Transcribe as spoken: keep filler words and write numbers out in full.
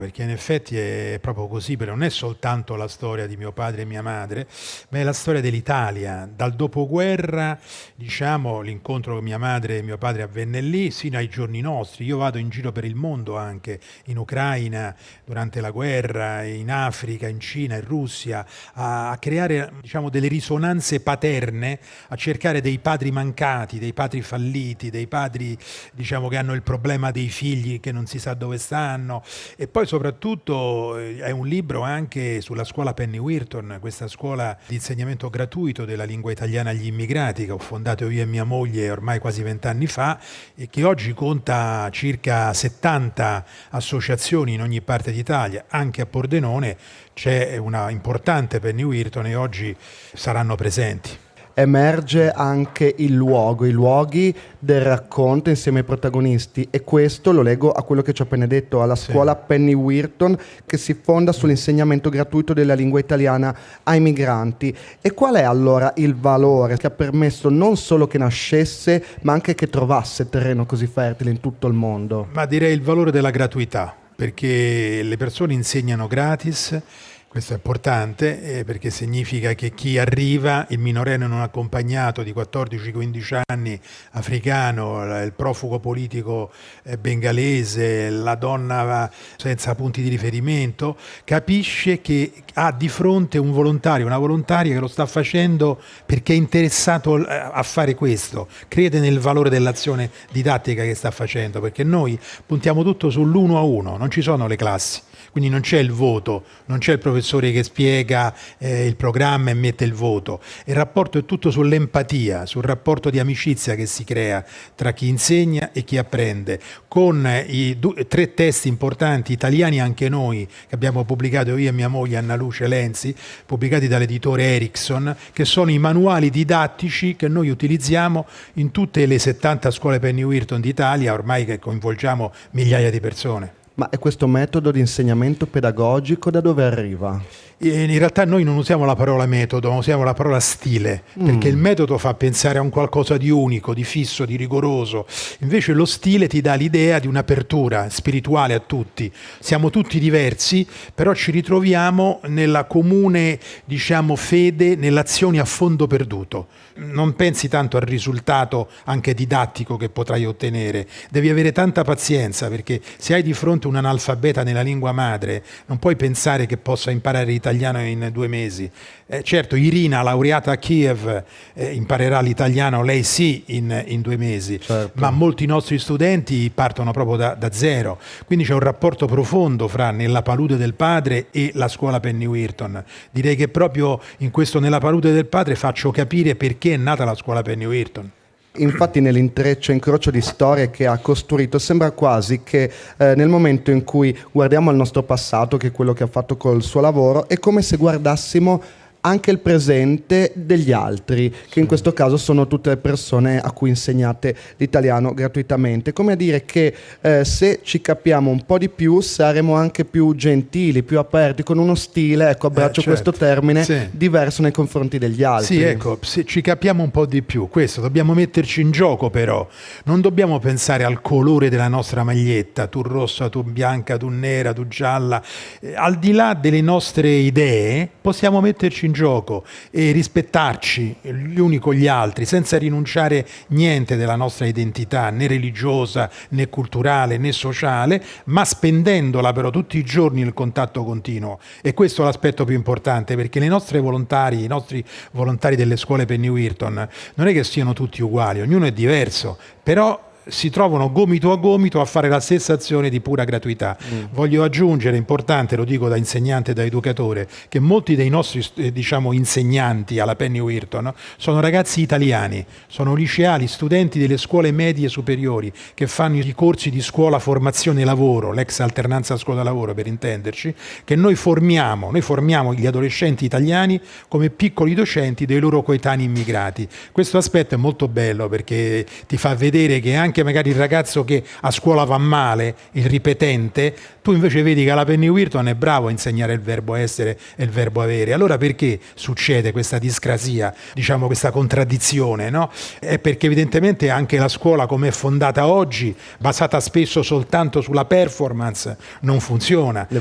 Perché in effetti è proprio così, però non è soltanto la storia di mio padre e mia madre, ma è la storia dell'Italia. Dal dopoguerra, diciamo, l'incontro con mia madre e mio padre avvenne lì, sino ai giorni nostri. Io vado in giro per il mondo anche, in Ucraina, durante la guerra, in Africa, in Cina, in Russia, a, a creare, diciamo, delle risonanze paterne, a cercare dei padri mancati, dei padri falliti, dei padri, diciamo, che hanno il problema dei figli che non si sa dove stanno. E poi soprattutto eh, è un libro anche sulla scuola Penny Wheaton, questa scuola di insegnamento gratuito della lingua italiana agli immigrati che ho fondato io e mia moglie ormai quasi vent'anni fa e che oggi conta circa settanta associazioni in ogni parte d'Italia. Anche a Pordenone c'è una importante Penny Wheaton e oggi saranno presenti. Emerge anche il luogo, i luoghi del racconto insieme ai protagonisti, e questo lo leggo a quello che ci ho appena detto, alla scuola sì. Penny Wheaton, che si fonda sull'insegnamento gratuito della lingua italiana ai migranti. E qual è allora il valore che ha permesso non solo che nascesse, ma anche che trovasse terreno così fertile in tutto il mondo? Ma direi il valore della gratuità, perché le persone insegnano gratis. Questo è importante eh, perché significa che chi arriva, il minorenne non accompagnato di quattordici quindici anni, africano, il profugo politico eh, bengalese, la donna senza punti di riferimento, capisce che ha di fronte un volontario, una volontaria che lo sta facendo perché è interessato a fare questo, crede nel valore dell'azione didattica che sta facendo, perché noi puntiamo tutto sull'uno a uno, non ci sono le classi. Quindi non c'è il voto, non c'è il professore che spiega eh, il programma e mette il voto. Il rapporto è tutto sull'empatia, sul rapporto di amicizia che si crea tra chi insegna e chi apprende. Con eh, i due, tre testi importanti, italiani anche noi, che abbiamo pubblicato io e mia moglie Anna Luce Lenzi, pubblicati dall'editore Erickson, che sono i manuali didattici che noi utilizziamo in tutte le settanta scuole Penny Wheaton d'Italia, ormai che coinvolgiamo migliaia di persone. Ma è questo metodo di insegnamento pedagogico da dove arriva? In realtà noi non usiamo la parola metodo, ma usiamo la parola stile, mm. perché il metodo fa pensare a un qualcosa di unico, di fisso, di rigoroso. Invece lo stile ti dà l'idea di un'apertura spirituale a tutti. Siamo tutti diversi, però ci ritroviamo nella comune, diciamo, fede, nell'azione a fondo perduto. Non pensi tanto al risultato anche didattico che potrai ottenere. Devi avere tanta pazienza, perché se hai di fronte un analfabeta nella lingua madre, non puoi pensare che possa imparare l'italiano in due mesi. Eh, certo, Irina, laureata a Kiev, eh, imparerà l'italiano, lei sì, in, in due mesi, certo. Ma molti nostri studenti partono proprio da, da zero. Quindi c'è un rapporto profondo fra Nella palude del padre e la scuola Penny Wheaton. Direi che proprio in questo Nella palude del padre faccio capire perché è nata la scuola Penny Wheaton. Infatti nell'intreccio e incrocio di storie che ha costruito sembra quasi che eh, nel momento in cui guardiamo al nostro passato, che è quello che ha fatto col suo lavoro, è come se guardassimo anche il presente degli altri, che in questo caso sono tutte le persone a cui insegnate l'italiano gratuitamente. Come a dire che eh, se ci capiamo un po' di più saremo anche più gentili, più aperti, con uno stile, ecco, abbraccio eh, certo. questo termine, sì. diverso nei confronti degli altri. Sì, ecco, se ci capiamo un po' di più, questo, dobbiamo metterci in gioco però, non dobbiamo pensare al colore della nostra maglietta, tu rossa, tu bianca, tu nera, tu gialla, eh, al di là delle nostre idee possiamo metterci in gioco e rispettarci gli uni con gli altri senza rinunciare niente della nostra identità, né religiosa né culturale né sociale, ma spendendola però tutti i giorni nel contatto continuo. E questo è l'aspetto più importante, perché le nostre volontari, i nostri volontari delle scuole Penny Wheaton non è che siano tutti uguali, ognuno è diverso, però si trovano gomito a gomito a fare la stessa azione di pura gratuità. Mm. Voglio aggiungere, importante, lo dico da insegnante e da educatore, che molti dei nostri eh, diciamo insegnanti alla Penny Wheaton sono ragazzi italiani, sono liceali, studenti delle scuole medie superiori che fanno i corsi di scuola formazione lavoro, l'ex alternanza scuola lavoro per intenderci, che noi formiamo, noi formiamo gli adolescenti italiani come piccoli docenti dei loro coetanei immigrati. Questo aspetto è molto bello perché ti fa vedere che anche anche magari il ragazzo che a scuola va male, il ripetente, tu invece vedi che alla Penny Wirton è bravo a insegnare il verbo essere e il verbo avere. Allora perché succede questa discrasia, diciamo questa contraddizione, no? È perché evidentemente anche la scuola come è fondata oggi, basata spesso soltanto sulla performance, non funziona.